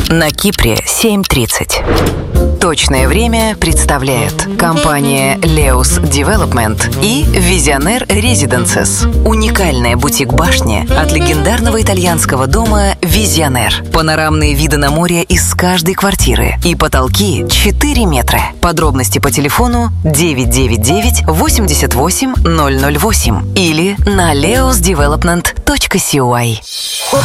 На Кипре 7:30. Точное время представляет компания Leos Development и Visionaire Residences. Уникальная бутик-башня от легендарного итальянского дома Visionaire. Панорамные виды на море из каждой квартиры и потолки 4 метра. Подробности по телефону 999 88 008 или на leosdevelopment.cy.